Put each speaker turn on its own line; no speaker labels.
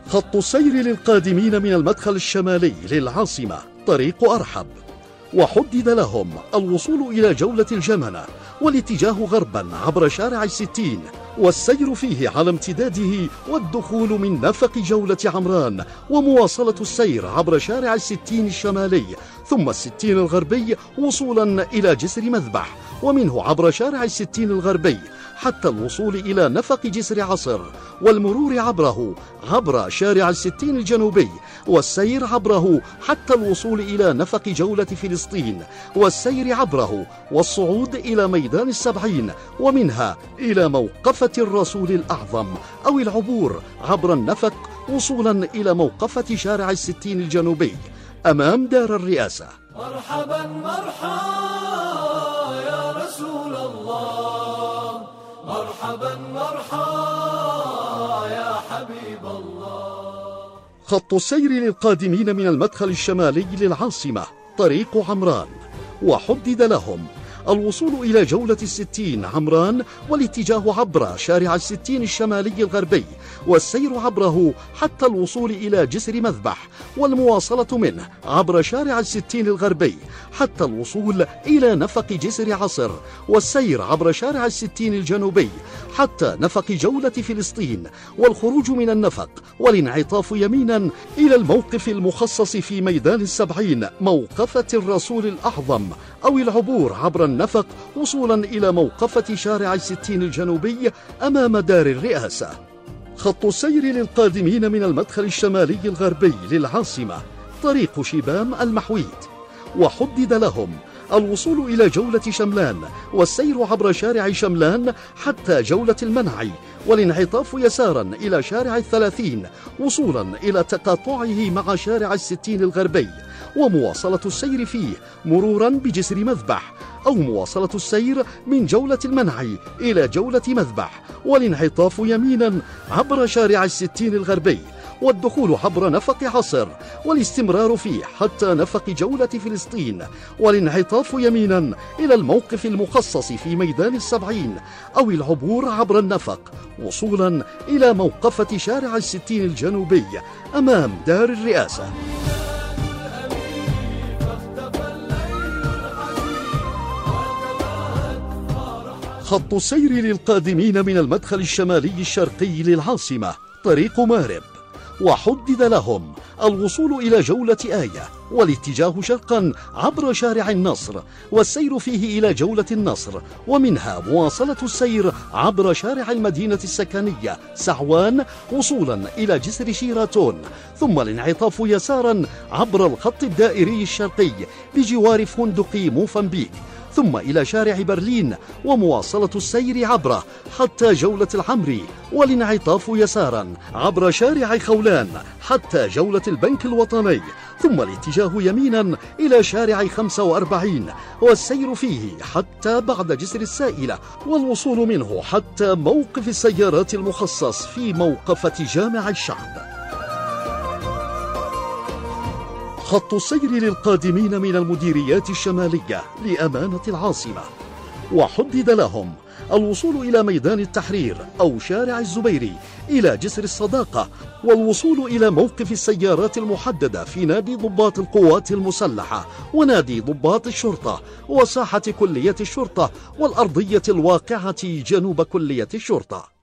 خط السير للقادمين من المدخل الشمالي للعاصمة طريق أرحب، وحدد لهم الوصول إلى جولة الجمنة والاتجاه غربا عبر شارع الستين والسير فيه على امتداده، والدخول من نفق جولة عمران ومواصلة السير عبر شارع الستين الشمالي ثم الستين الغربي وصولا إلى جسر مذبح، ومنه عبر شارع الستين الغربي حتى الوصول إلى نفق جسر عصر والمرور عبره عبر شارع الستين الجنوبي والسير عبره حتى الوصول إلى نفق جولة فلسطين والسير عبره والصعود إلى ميدان السبعين ومنها إلى موقفة الرسول الأعظم، أو العبور عبر النفق وصولا إلى موقفة شارع الستين الجنوبي أمام دار الرئاسة.
مرحبا مرحبا يا رسول الله، مرحبا مرحبا يا حبيب الله.
خط السير للقادمين من المدخل الشمالي للعاصمة طريق عمران، وحدد لهم الوصول إلى جولة الستين عمران والاتجاه عبر شارع الستين الشمالي الغربي والسير عبره حتى الوصول إلى جسر مذبح والمواصلة منه عبر شارع الستين الغربي حتى الوصول إلى نفق جسر عصر والسير عبر شارع الستين الجنوبي حتى نفق جولة فلسطين والخروج من النفق والانعطاف يمينا إلى الموقف المخصص في ميدان السبعين موقفة الرسول الأعظم، أو العبور عبر النفق وصولا إلى موقفة شارع الستين الجنوبي أمام دار الرئاسة. خط السير للقادمين من المدخل الشمالي الغربي للعاصمة طريق شبام المحويد، وحدد لهم الوصول إلى جولة شملان والسير عبر شارع شملان حتى جولة المنعي والانعطاف يسارا إلى شارع الثلاثين وصولا إلى تقاطعه مع شارع الستين الغربي ومواصلة السير فيه مرورا بجسر مذبح، أو مواصلة السير من جولة المنعي إلى جولة مذبح والانعطاف يمينا عبر شارع الستين الغربي والدخول عبر نفق عصر والاستمرار فيه حتى نفق جولة فلسطين والانعطاف يمينا إلى الموقف المخصص في ميدان السبعين، أو العبور عبر النفق وصولا إلى موقفة شارع الستين الجنوبي أمام دار الرئاسة. خط السير للقادمين من المدخل الشمالي الشرقي للعاصمة طريق مارب، وحدد لهم الوصول إلى جولة آية والاتجاه شرقا عبر شارع النصر والسير فيه إلى جولة النصر، ومنها مواصلة السير عبر شارع المدينة السكنية سعوان وصولا إلى جسر شيراتون، ثم الانعطاف يسارا عبر الخط الدائري الشرقي بجوار فندق موفنبيك، ثم إلى شارع برلين ومواصلة السير عبره حتى جولة العمري والانعطاف يسارا عبر شارع خولان حتى جولة البنك الوطني، ثم الاتجاه يمينا إلى شارع 45 والسير فيه حتى بعد جسر السائلة والوصول منه حتى موقف السيارات المخصص في موقفة جامع الشعب. خط السير للقادمين من المديريات الشمالية لأمانة العاصمة، وحدد لهم الوصول إلى ميدان التحرير أو شارع الزبيري إلى جسر الصداقة والوصول إلى موقف السيارات المحددة في نادي ضباط القوات المسلحة ونادي ضباط الشرطة وساحة كلية الشرطة والأرضية الواقعة جنوب كلية الشرطة.